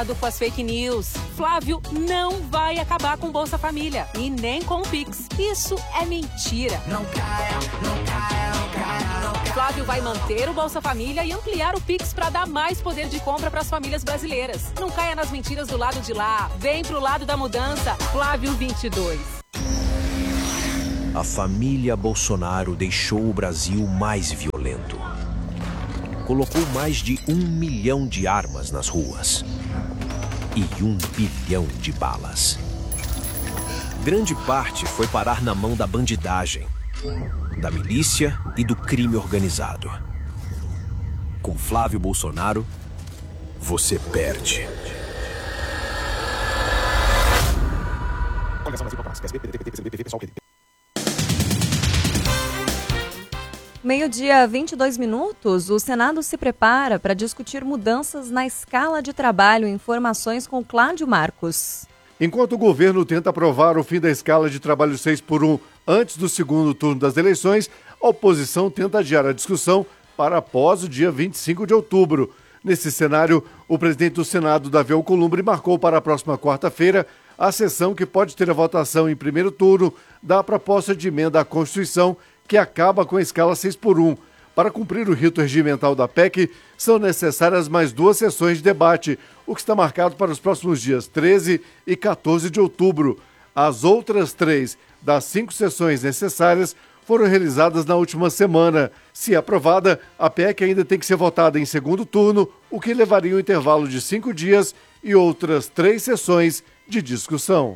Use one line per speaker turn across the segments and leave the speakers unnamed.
Com as fake news. Flávio não vai acabar com Bolsa Família e nem com o Pix. Isso é mentira. Não caia, não caia, não caia, não caia. Flávio vai manter o Bolsa Família e ampliar o Pix para dar mais poder de compra para as famílias brasileiras. Não caia nas mentiras do lado de lá. Vem pro lado da mudança. Flávio 22.
A família Bolsonaro deixou o Brasil mais violento. Colocou mais de 1 milhão de armas nas ruas. E 1 bilhão de balas. Grande parte foi parar na mão da bandidagem, da milícia e do crime organizado. Com Flávio Bolsonaro, você perde.
Meio-dia, 22 minutos, o Senado se prepara para discutir mudanças na escala de trabalho. Informações com Cláudio Marcos.
Enquanto o governo tenta aprovar o fim da escala de trabalho 6x1 antes do segundo turno das eleições, a oposição tenta adiar a discussão para após o dia 25 de outubro. Nesse cenário, o presidente do Senado, Davi Alcolumbre, marcou para a próxima quarta-feira a sessão que pode ter a votação em primeiro turno da proposta de emenda à Constituição que acaba com a escala 6x1. Para cumprir o rito regimental da PEC, são necessárias mais 2 sessões de debate, o que está marcado para os próximos dias 13 e 14 de outubro. As outras 3 das 5 sessões necessárias foram realizadas na última semana. Se aprovada, a PEC ainda tem que ser votada em segundo turno, o que levaria um intervalo de 5 dias e outras 3 sessões de discussão.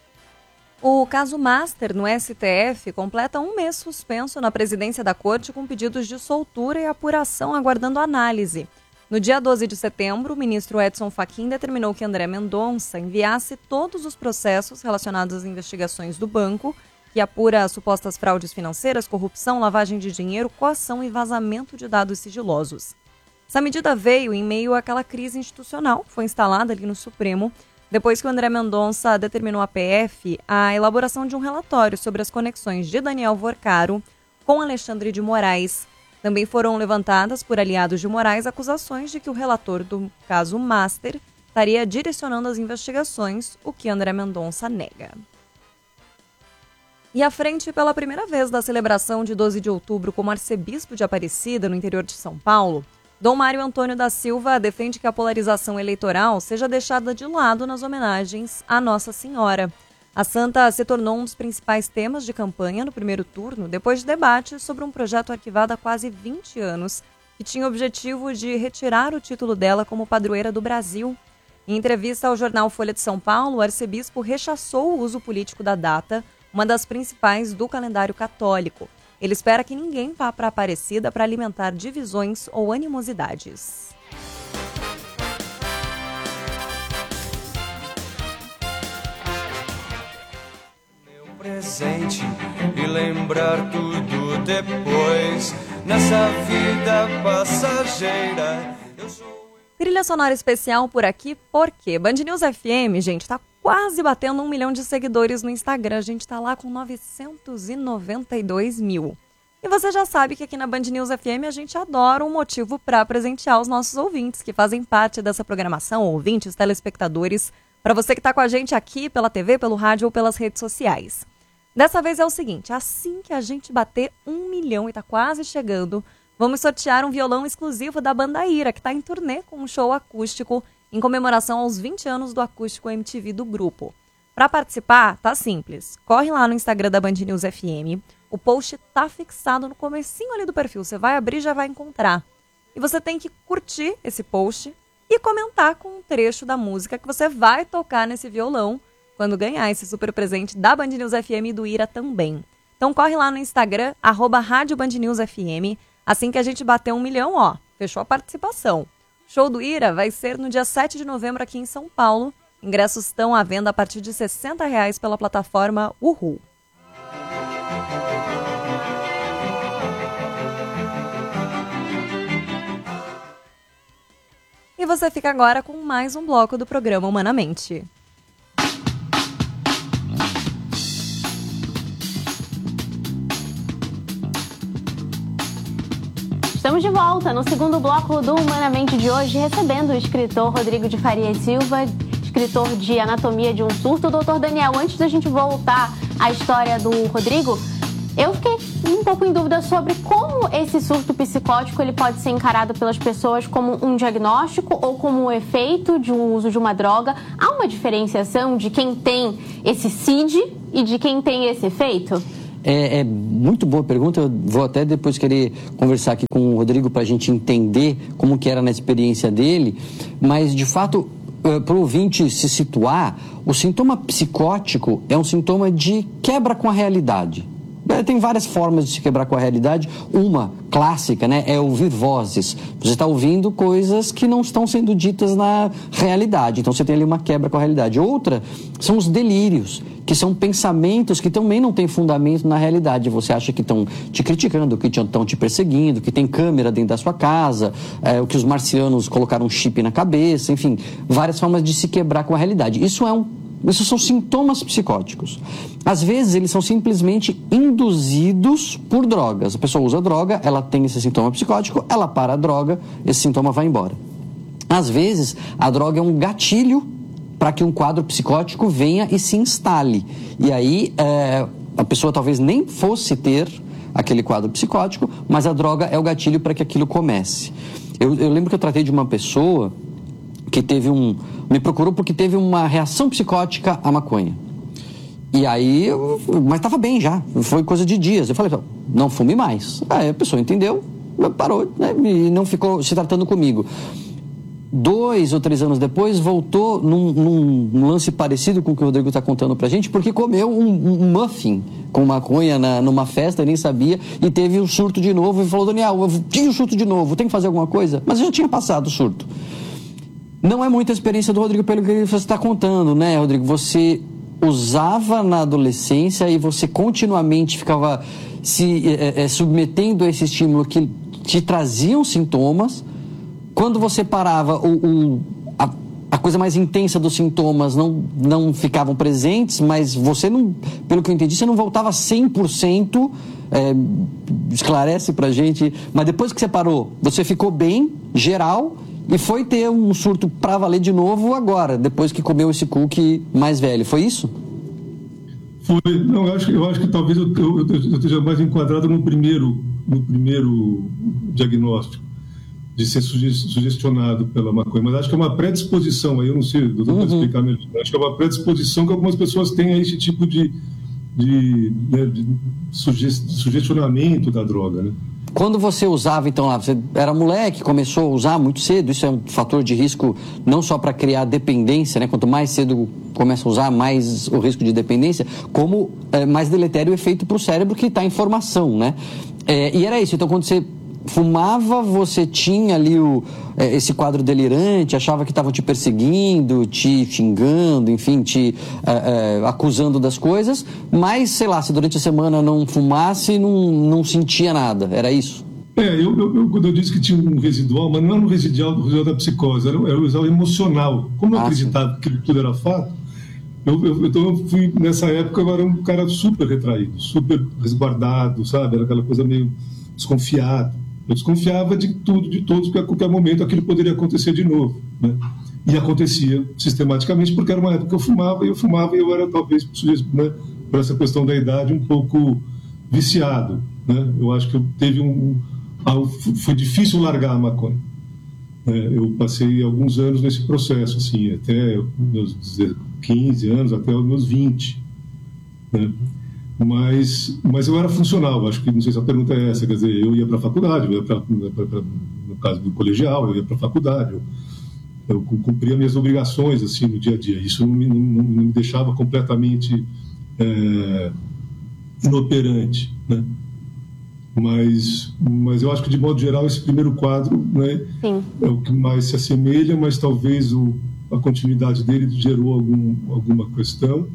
O caso Master no STF completa 1 mês suspenso na presidência da Corte com pedidos de soltura e apuração aguardando análise. No dia 12 de setembro, o ministro Edson Fachin determinou que André Mendonça enviasse todos os processos relacionados às investigações do banco, que apura supostas fraudes financeiras, corrupção, lavagem de dinheiro, coação e vazamento de dados sigilosos. Essa medida veio em meio àquela crise institucional que foi instalada ali no Supremo, depois que o André Mendonça determinou à PF a elaboração de um relatório sobre as conexões de Daniel Vorcaro com Alexandre de Moraes. Também foram levantadas por aliados de Moraes acusações de que o relator do caso Master estaria direcionando as investigações, o que André Mendonça nega. E à frente, pela primeira vez da celebração de 12 de outubro como arcebispo de Aparecida, no interior de São Paulo, Dom Mário Antônio da Silva defende que a polarização eleitoral seja deixada de lado nas homenagens à Nossa Senhora. A santa se tornou um dos principais temas de campanha no primeiro turno, depois de debates sobre um projeto arquivado há quase 20 anos, que tinha o objetivo de retirar o título dela como padroeira do Brasil. Em entrevista ao jornal Folha de São Paulo, o arcebispo rechaçou o uso político da data, uma das principais do calendário católico. Ele espera que ninguém vá para Aparecida para alimentar divisões ou animosidades.
Meu presente e lembrar tudo depois nessa vida passageira.
Trilha sonora especial por aqui, porque Band News FM, gente, tá quase batendo 1 milhão de seguidores no Instagram. A gente tá lá com 992 mil. E você já sabe que aqui na Band News FM a gente adora um motivo para presentear os nossos ouvintes, que fazem parte dessa programação, ouvintes, telespectadores, para você que tá com a gente aqui pela TV, pelo rádio ou pelas redes sociais. Dessa vez é o seguinte, assim que a gente bater 1 milhão e tá quase chegando, vamos sortear um violão exclusivo da Banda Ira, que está em turnê com um show acústico em comemoração aos 20 anos do Acústico MTV do grupo. Para participar, tá simples. Corre lá no Instagram da Band News FM. O post tá fixado no comecinho ali do perfil. Você vai abrir e já vai encontrar. E você tem que curtir esse post e comentar com um trecho da música que você vai tocar nesse violão quando ganhar esse super presente da Band News FM e do Ira também. Então corre lá no Instagram, @Rádio Band News FM. Assim que a gente bater 1 milhão, ó, fechou a participação. Show do Ira vai ser no dia 7 de novembro aqui em São Paulo. Ingressos estão à venda a partir de R$ 60 pela plataforma Uhul. E você fica agora com mais um bloco do programa Humanamente.
Estamos de volta no segundo bloco do Humanamente de hoje, recebendo o escritor Rodrigo de Faria Silva, escritor de Anatomia de um Surto. Doutor Daniel, antes da gente voltar à história do Rodrigo, eu fiquei um pouco em dúvida sobre como esse surto psicótico ele pode ser encarado pelas pessoas como um diagnóstico ou como um efeito de um uso de uma droga. Há uma diferenciação de quem tem esse CID e de quem tem esse efeito?
É muito boa pergunta. Eu vou até depois querer conversar aqui com o Rodrigo para a gente entender como que era na experiência dele, mas de fato, para o ouvinte se situar, o sintoma psicótico é um sintoma de quebra com a realidade. Tem várias formas de se quebrar com a realidade. Uma clássica, né, é ouvir vozes. Você está ouvindo coisas que não estão sendo ditas na realidade. Então você tem ali uma quebra com a realidade. Outra são os delírios, que são pensamentos que também não têm fundamento na realidade. Você acha que estão te criticando, que estão te perseguindo, que tem câmera dentro da sua casa, que os marcianos colocaram um chip na cabeça, enfim, várias formas de se quebrar com a realidade. Isso são sintomas psicóticos. Às vezes, eles são simplesmente induzidos por drogas. A pessoa usa droga, ela tem esse sintoma psicótico, ela para a droga, esse sintoma vai embora. Às vezes, a droga é um gatilho para que um quadro psicótico venha e se instale. E aí, a pessoa talvez nem fosse ter aquele quadro psicótico, mas a droga é o gatilho para que aquilo comece. Eu lembro que eu tratei de uma pessoa que me procurou porque teve uma reação psicótica à maconha. E aí, mas estava bem já, foi coisa de dias. Eu falei, não fume mais. Aí a pessoa entendeu, parou, né, e não ficou se tratando comigo. 2 ou 3 anos depois, voltou num lance parecido com o que o Rodrigo está contando pra gente, porque comeu um muffin com maconha numa festa, nem sabia, e teve um surto de novo, e falou, Daniel, eu tive um surto de novo, tem que fazer alguma coisa? Mas já tinha passado o surto. Não é muita experiência do Rodrigo pelo que você está contando, né, Rodrigo? Você usava na adolescência e você continuamente ficava se submetendo a esse estímulo que te traziam sintomas. Quando você parava, a coisa mais intensa dos sintomas não ficavam presentes, mas você não, pelo que eu entendi, você não voltava 100%, esclarece pra gente, mas depois que você parou, você ficou bem, geral, e foi ter um surto pra valer de novo agora, depois que comeu esse cookie mais velho, foi isso?
Foi, não, eu acho que talvez eu esteja mais enquadrado no primeiro diagnóstico, de ser sugestionado pela maconha, mas acho que é uma predisposição, aí eu não sei, o doutor pode explicar melhor, acho que é uma predisposição que algumas pessoas têm a esse tipo de sugestionamento da droga, né?
Quando você usava, então, lá, você era moleque, começou a usar muito cedo, isso é um fator de risco não só para criar dependência, né? Quanto mais cedo começa a usar, mais o risco de dependência, como mais deletério o efeito para o cérebro que está em formação, né? E era isso, então quando você fumava, você tinha ali esse quadro delirante, achava que estavam te perseguindo, te xingando, enfim, te acusando das coisas, mas, sei lá, se durante a semana não fumasse, não sentia nada, era isso?
Quando eu disse que tinha um residual, mas não era um residual da psicose, era um residual emocional. Como eu acreditava que tudo era fato, então eu fui, nessa época, eu era um cara super retraído, super resguardado, sabe? Era aquela coisa meio desconfiado. Eu desconfiava de tudo, de todos, porque a qualquer momento aquilo poderia acontecer de novo, né? E acontecia sistematicamente, porque era uma época que eu fumava e eu era talvez, né, por essa questão da idade, um pouco viciado, né? Eu acho que foi difícil largar a maconha. Eu passei alguns anos nesse processo, assim, até meus 15 anos, até os meus 20, né? Mas eu era funcional, acho que, não sei se a pergunta é essa, quer dizer, eu ia para a faculdade, no caso do colegial, eu ia para a faculdade, eu cumpria minhas obrigações, assim, no dia a dia, isso não me deixava completamente inoperante, né? Mas eu acho que, de modo geral, esse primeiro quadro, né, é o que mais se assemelha, mas talvez a continuidade dele gerou alguma questão,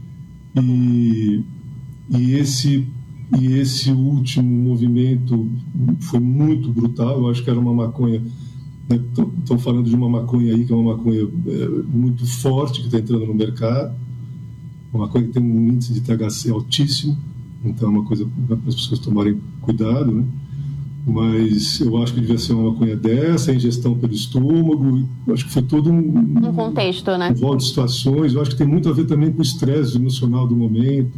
e esse último movimento foi muito brutal. Eu acho que era uma maconha, né, estão falando de uma maconha aí que é uma maconha muito forte que está entrando no mercado, uma maconha que tem um índice de THC altíssimo, então é uma coisa para as pessoas tomarem cuidado, né? mas eu acho que devia ser uma maconha dessa, ingestão pelo estômago, eu acho que foi todo um
contexto, né?
Um rol de situações. Eu acho que tem muito a ver também com o estresse emocional do momento,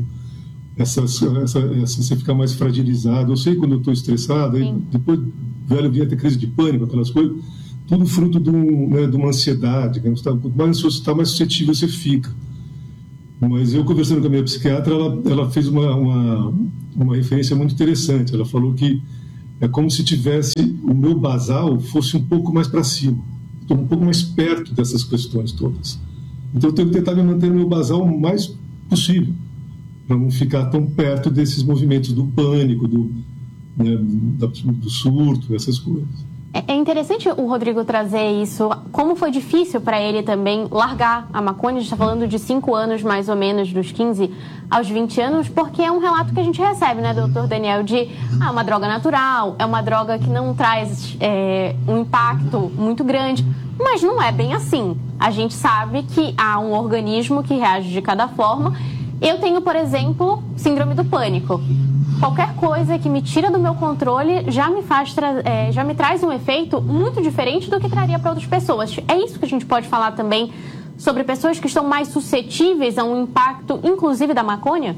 você ficar mais fragilizado. Eu sei quando eu estou estressado, aí depois velho vinha ter crise de pânico, aquelas coisas, tudo fruto de uma ansiedade. Quanto mais ansioso você está, mais suscetível você fica. Mas eu, conversando com a minha psiquiatra, ela fez uma referência muito interessante. Ela falou que é como se tivesse o meu basal fosse um pouco mais para cima. Estou um pouco mais perto dessas questões todas. Então eu tenho que tentar me manter no meu basal o mais possível, para não ficar tão perto desses movimentos do pânico, do surto, essas coisas.
É interessante o Rodrigo trazer isso. Como foi difícil para ele também largar a maconha? A gente está falando de 5 anos, mais ou menos, dos 15 aos 20 anos, porque é um relato que a gente recebe, né, doutor Daniel, de uma droga natural, é uma droga que não traz um impacto muito grande, mas não é bem assim. A gente sabe que há um organismo que reage de cada forma. Eu tenho, por exemplo, síndrome do pânico. Qualquer coisa que me tira do meu controle já me traz um efeito muito diferente do que traria para outras pessoas. É isso que a gente pode falar também sobre pessoas que estão mais suscetíveis a um impacto, inclusive da maconha?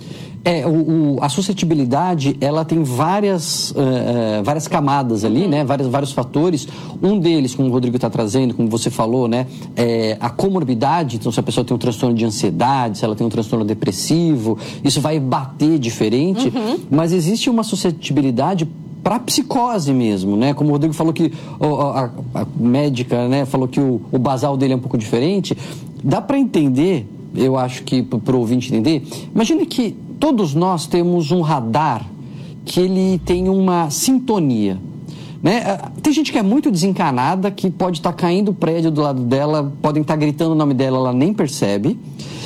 A suscetibilidade, ela tem várias camadas ali, né? Vários fatores. Um deles, como o Rodrigo está trazendo, como você falou, né? A comorbidade. Então, se a pessoa tem um transtorno de ansiedade, se ela tem um transtorno depressivo, isso vai bater diferente. Mas existe uma suscetibilidade para psicose mesmo, né? Como o Rodrigo falou que a médica, né, falou que o basal dele é um pouco diferente. Dá para entender, eu acho que para o ouvinte entender, imagine que todos nós temos um radar que ele tem uma sintonia, né? Tem gente que é muito desencanada, que pode estar caindo o prédio do lado dela, podem estar gritando o nome dela, ela nem percebe.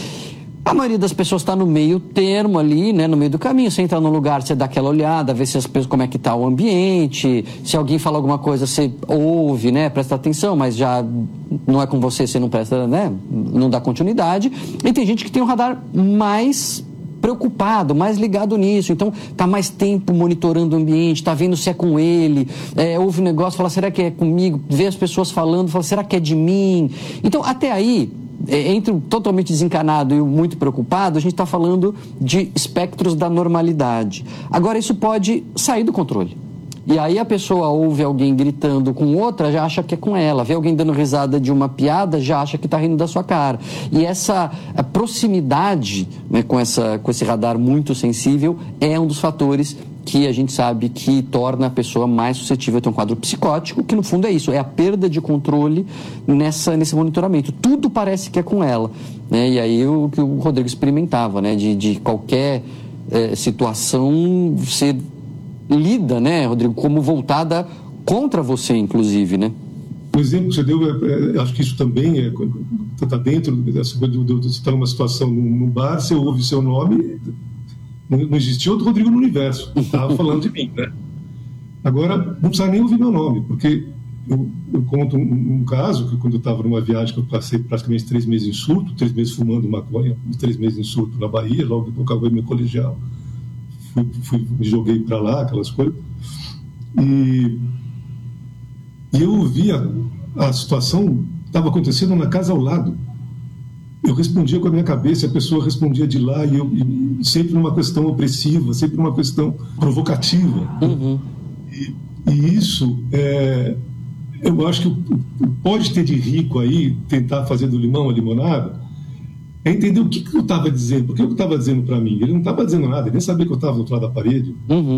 A maioria das pessoas está no meio termo ali, né, no meio do caminho. Você entra num lugar, você dá aquela olhada, vê se as pessoas, como é que está o ambiente, se alguém fala alguma coisa, você ouve, né, presta atenção, mas já não é com você, você não presta, né, não dá continuidade. E tem gente que tem um radar mais preocupado, mais ligado nisso, então tá mais tempo monitorando o ambiente, tá vendo se é com ele, ouve um negócio, fala, será que é comigo? Vê as pessoas falando, fala, será que é de mim? Então, até aí, entre o totalmente desencanado e o muito preocupado, a gente está falando de espectros da normalidade. Agora, isso pode sair do controle. E aí a pessoa ouve alguém gritando com outra, já acha que é com ela. Vê alguém dando risada de uma piada, já acha que está rindo da sua cara. E essa proximidade, né, com esse radar muito sensível é um dos fatores que a gente sabe que torna a pessoa mais suscetível a ter um quadro psicótico, que no fundo é isso, é a perda de controle nesse monitoramento. Tudo parece que é com ela, né? E aí o que o Rodrigo experimentava, né? De qualquer situação ser lida, né, Rodrigo, como voltada contra você, inclusive, né?
O exemplo que você deu, acho que isso também está dentro dessa coisa de você estar numa situação num bar, você ouve seu nome, não existia outro Rodrigo no universo, estava falando de mim, né? Agora, não precisa nem ouvir meu nome, porque eu conto um caso, que quando eu estava numa viagem que eu passei praticamente 3 meses em surto, 3 meses fumando maconha, 3 meses em surto na Bahia, logo depois que eu acabei meu colegial, me joguei para lá, aquelas coisas, e eu ouvi a situação estava acontecendo na casa ao lado. Eu respondia com a minha cabeça, a pessoa respondia de lá, e sempre numa questão opressiva, sempre numa questão provocativa. E isso, eu acho que pode ter de rico aí, tentar fazer do limão a limonada, é entender o que eu estava dizendo, porque eu estava dizendo para mim. Ele não estava dizendo nada, ele nem sabia que eu estava do outro lado da parede,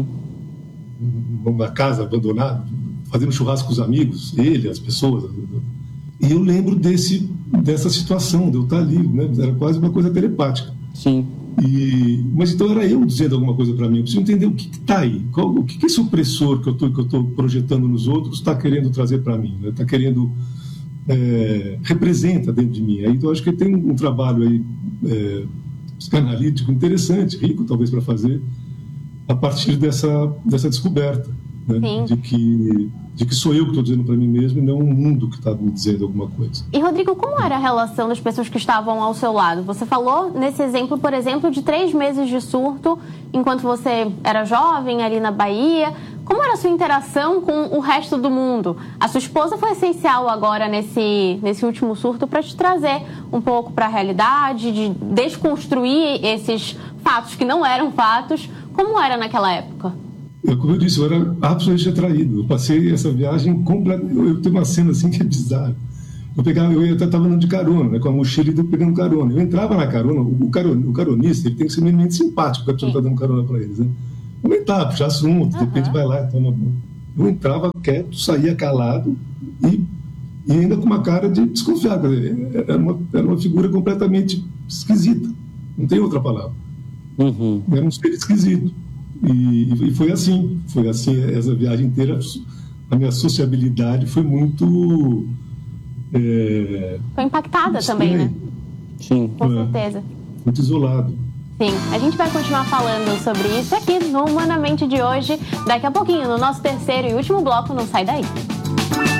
numa casa abandonada, fazendo churrasco com os amigos, ele, as pessoas. E eu lembro dessa situação, de eu estar ali, né? Era quase uma coisa telepática.
Sim.
Mas então era eu dizendo alguma coisa para mim. Eu preciso entender o que está aí, o que esse opressor que eu estou projetando nos outros está querendo trazer para mim, está, né? Querendo representa dentro de mim. Aí, então, acho que tem um trabalho aí psicanalítico interessante, rico talvez para fazer, a partir dessa descoberta, né? De que sou eu que estou dizendo para mim mesmo e não o mundo que está me dizendo alguma coisa.
E, Rodrigo, como era a relação das pessoas que estavam ao seu lado? Você falou nesse exemplo, por exemplo, de 3 meses de surto enquanto você era jovem ali na Bahia. Como era a sua interação com o resto do mundo? A sua esposa foi essencial agora nesse último surto para te trazer um pouco para a realidade, de desconstruir esses fatos que não eram fatos. Como era naquela época?
Como eu disse, eu era absolutamente atraído. Eu passei essa viagem completa. Eu tenho uma cena assim que é bizarra. Eu estava andando de carona, né, com a mochila e pegando carona. Eu entrava na carona, o caronista ele tem que ser minimamente simpático, porque a pessoa está dando carona para eles, né? Comentar, puxar assunto, de repente vai lá e toma banho. Eu entrava quieto, saía calado e ainda com uma cara de desconfiado. Era uma figura completamente esquisita, não tem outra palavra. Era um ser esquisito. E foi assim, essa viagem inteira. A minha sociabilidade foi muito...
Foi impactada também, né?
Sim.
Com certeza.
Muito isolado.
Sim, a gente vai continuar falando sobre isso aqui no Humanamente de hoje, daqui a pouquinho, no nosso terceiro e último bloco. Não sai daí.